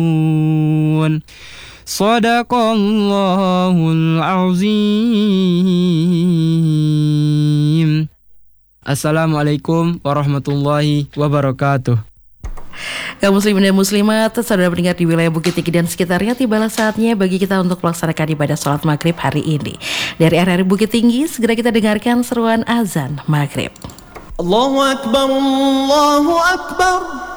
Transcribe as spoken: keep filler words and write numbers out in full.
Shadaqallahul azim. Assalamualaikum warahmatullahi wabarakatuh. Kaum muslimin dan muslimat, saudara pendengar di wilayah Bukit Tinggi dan sekitarnya, tibalah saatnya bagi kita untuk melaksanakan ibadah sholat maghrib hari ini. Dari R R I Bukit Tinggi, segera kita dengarkan seruan azan maghrib. Allahu Akbar, Allahu Akbar.